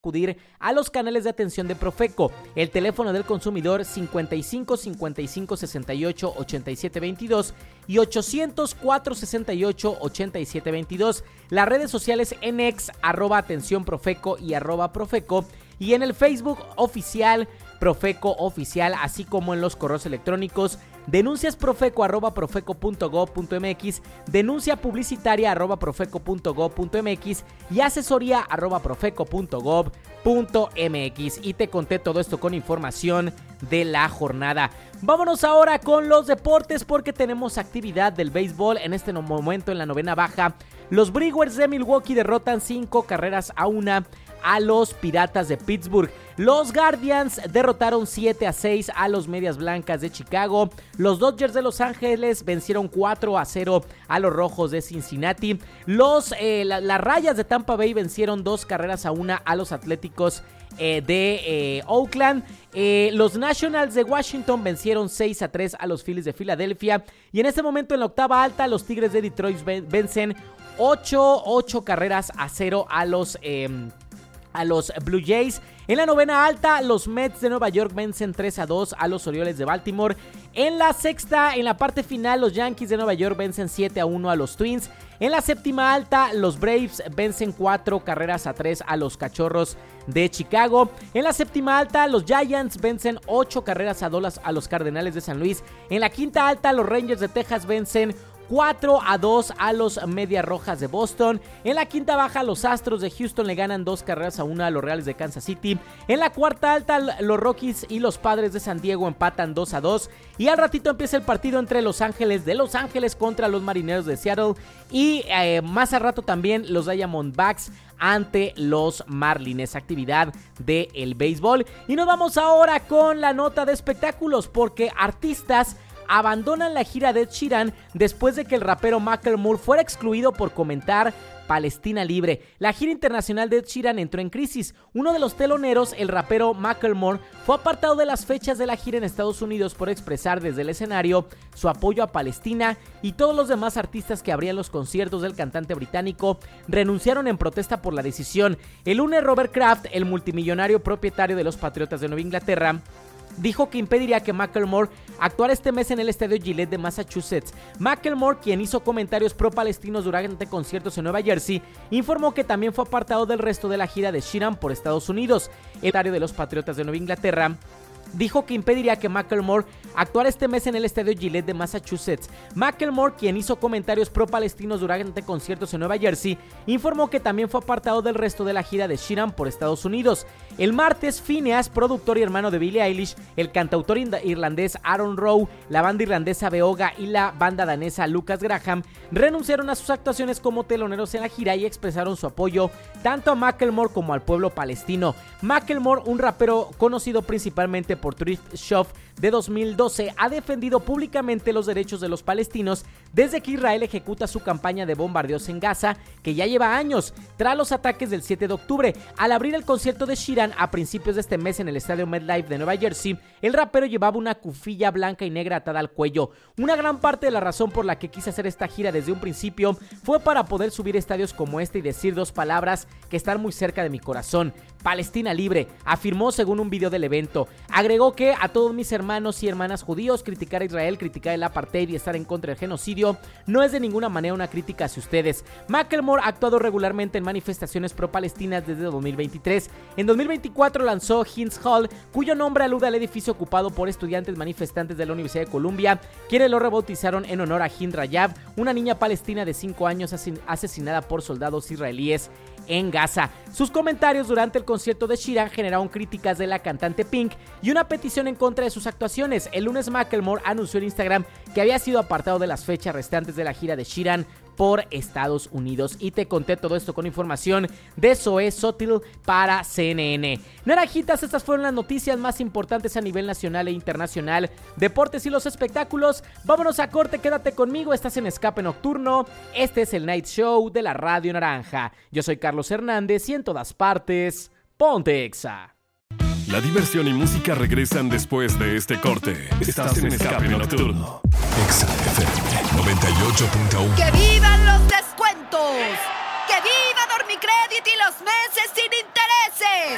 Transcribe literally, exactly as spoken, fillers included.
acudir a los canales de atención de Profeco. El teléfono del consumidor cincuenta y cinco, cincuenta y cinco, sesenta y ocho, ochenta y siete veintidós y ochocientos, cuatrocientos sesenta y ocho, ochenta y siete veintidós. Las redes sociales en ex, arroba atención Profeco y arroba Profeco, y en el Facebook oficial Profeco Oficial, así como en los correos electrónicos denunciasprofeco arroba profeco punto gob punto mx, denuncia publicitaria arroba profeco punto gob punto mx y asesoría arroba profeco punto gob punto mx. Y te conté todo esto con información de la jornada. Vámonos ahora con los deportes porque tenemos actividad del béisbol. En este momento, en la novena baja, los Brewers de Milwaukee derrotan cinco carreras a una a los Piratas de Pittsburgh. Los Guardians derrotaron siete a seis a los Medias Blancas de Chicago. Los Dodgers de Los Ángeles vencieron cuatro a cero a los Rojos de Cincinnati. Los, eh, la, las Rayas de Tampa Bay vencieron dos carreras a una a los Atléticos eh, de eh, Oakland. Eh, los Nationals de Washington vencieron seis a tres a los Phillies de Filadelfia. Y en este momento, en la octava alta, los Tigres de Detroit vencen ocho carreras a cero a los... Eh, a los Blue Jays. En la novena alta, los Mets de Nueva York vencen tres a dos a los Orioles de Baltimore. En la sexta, en la parte final, los Yankees de Nueva York vencen siete a uno a los Twins. En la séptima alta, los Braves vencen cuatro carreras a tres a los Cachorros de Chicago. En la séptima alta, los Giants vencen ocho carreras a dos a los Cardenales de San Luis. En la quinta alta, los Rangers de Texas vencen cuatro a dos a los Medias Rojas de Boston. En la quinta baja, los Astros de Houston le ganan dos carreras a una a los Reales de Kansas City. En la cuarta alta, los Rockies y los Padres de San Diego empatan dos a dos. Y al ratito empieza el partido entre Los Ángeles de Los Ángeles contra los Marineros de Seattle. Y eh, más al rato también los Diamondbacks ante los Marlins. Actividad del béisbol. Y nos vamos ahora con la nota de espectáculos, porque artistas abandonan la gira de Ed Sheeran después de que el rapero Macklemore fuera excluido por comentar Palestina libre. La gira internacional de Ed Sheeran entró en crisis. Uno de los teloneros, el rapero Macklemore, fue apartado de las fechas de la gira en Estados Unidos por expresar desde el escenario su apoyo a Palestina, y todos los demás artistas que abrían los conciertos del cantante británico renunciaron en protesta por la decisión. El lunes, Robert Kraft, el multimillonario propietario de los Patriotas de Nueva Inglaterra, dijo que impediría que Macklemore actuara este mes en el estadio Gillette de Massachusetts. Macklemore, quien hizo comentarios pro-palestinos durante conciertos en Nueva Jersey, informó que también fue apartado del resto de la gira de Sheeran por Estados Unidos. El propietario de los Patriotas de Nueva Inglaterra dijo que impediría que Macklemore actuara este mes en el estadio Gillette de Massachusetts. Macklemore, quien hizo comentarios pro-palestinos durante conciertos en Nueva Jersey, informó que también fue apartado del resto de la gira de Sheeran por Estados Unidos. El martes, Phineas, productor y hermano de Billie Eilish, el cantautor irlandés Aaron Rowe, la banda irlandesa Beoga y la banda danesa Lucas Graham renunciaron a sus actuaciones como teloneros en la gira y expresaron su apoyo tanto a Macklemore como al pueblo palestino. Macklemore, un rapero conocido principalmente por Thrift Shop de dos mil doce, ha defendido públicamente los derechos de los palestinos desde que Israel ejecuta su campaña de bombardeos en Gaza, que ya lleva años, tras los ataques del siete de octubre. Al abrir el concierto de Sheeran a principios de este mes en el estadio MetLife de Nueva Jersey, el rapero llevaba una cufilla blanca y negra atada al cuello. Una gran parte de la razón por la que quise hacer esta gira desde un principio fue para poder subir estadios como este y decir dos palabras que están muy cerca de mi corazón: Palestina libre, afirmó según un video del evento. Agregó que a todos mis hermanos y hermanas judíos, criticar a Israel, criticar el apartheid y estar en contra del genocidio no es de ninguna manera una crítica hacia ustedes. Macklemore ha actuado regularmente en manifestaciones pro-palestinas desde dos mil veintitrés. En dos mil veinticuatro lanzó Heinz Hall, cuyo nombre alude al edificio ocupado por estudiantes manifestantes de la Universidad de Columbia, quienes lo rebautizaron en honor a Hind Rajab, una niña palestina de cinco años asesinada por soldados israelíes en Gaza. Sus comentarios durante el concierto de Sheeran generaron críticas de la cantante Pink y una petición en contra de sus actuaciones. El lunes, Macklemore anunció en Instagram que había sido apartado de las fechas restantes de la gira de Sheeran por Estados Unidos. Y te conté todo esto con información de Zoe Sotil para C N N. Naranjitas, estas fueron las noticias más importantes a nivel nacional e internacional, deportes y los espectáculos. Vámonos a corte, quédate conmigo, estás en Escape Nocturno. Este es el Night Show de la Radio Naranja. Yo soy Carlos Hernández y en todas partes, ponte Exa. La diversión y música regresan después de este corte. Estás en Escape Nocturno. Exa F M noventa y ocho punto uno. ¡Que vivan los descuentos! ¡Que viva Dormicredit y los meses sin intereses!